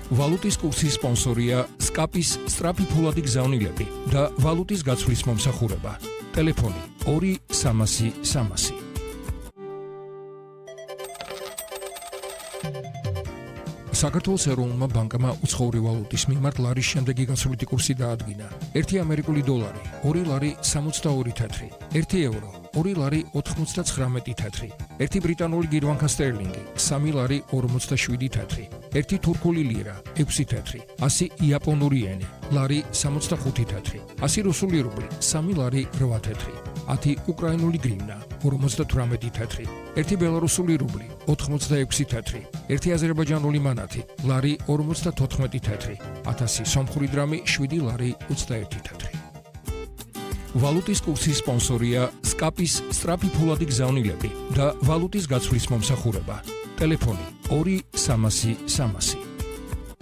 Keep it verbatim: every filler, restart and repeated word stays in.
ვალუტის კურსის სპონსორია სკაპის სწრაფი ფულადი გზავნილები და ვალუტის გაცვლის მომსახურება. ტელეფონი ორი სამასი სამასი. საქართველოს ეროვნულმა ბანკმა უცხოური ვალუტის მიმართ ლარის შემდეგი გაცვლითი კურსი დაადგინა. ერთი ამერიკული დოლარი, ორი ლარი სამოცდაორი თეთრი, ერთი ევრო, ორი ლარი ოთხმოცდაცხრამეტი თეთრი, ერთი ბრიტანული გირვანქა სტერლინგი, სამი ლარი ორმოცდაშვიდი თეთრი, ერთი თურქული ლირა, ექვსი თეთრი, ასი იაპონური ენი, ლარი სამოცდახუთი თეთრი, ასი რუსული რუბლი, სამი ლარი რვა თეთრი, ათი უკრაინული გრივნა, ორმოცდათვრამეტი თეთრი, ერთი ბელარუსული რუბლი, ოთხმოცდაექვსი თეთრი, ერთი აზერბაიჯანული მანათი, ლარი ორმოცდათოთხმეტი თეთრი, ათასი სომხური დრამი, შვიდი ლარი ოცდაერთი თეთრი. ვალუტის კურსის სპონსორია სკაპის სწრაფი ფულადი გზავნილები და ვალუტის გაცვლის მომსახურება. ტელეფონი ორი სამასი სამასი.